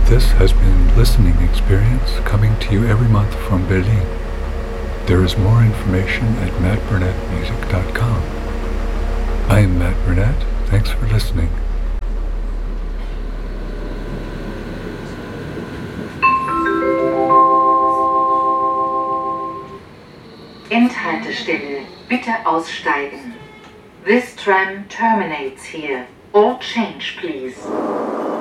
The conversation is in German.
This has been Listening Experience, coming to you every month from Berlin. There is more information at mattburnettmusic.com. I am Matt Burnett. Thanks for listening. Endhaltestelle. Bitte aussteigen. This tram terminates here. All change, please.